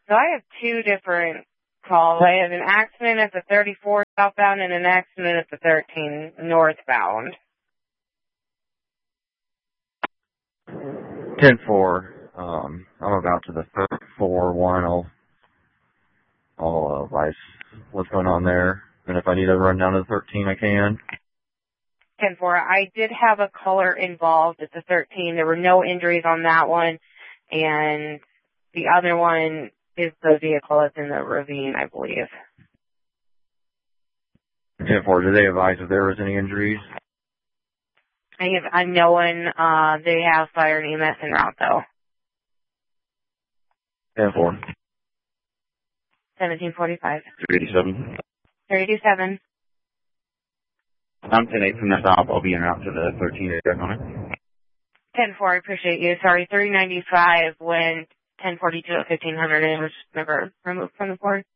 So I have two different calls. I have an accident at the 34 southbound and an accident at the 13 northbound. 10-4. I'm about to the 4-1. I'll advise what's going on there. And if I need to run down to the 13, I can. 10-4. I did have a caller involved at the 13. There were no injuries on that one. And the other one is the vehicle that's in the ravine, I believe. 10-4. Did they advise if there was any injuries? I'm knowing they have fire and EMS en route, though. 10-4. 1745. 387. 387. I'm 10-8 from the south. I'll be en route to the 13 area on it. 10-4, I appreciate you. Sorry, 395 when 1042 at 1500 and was never removed from the board.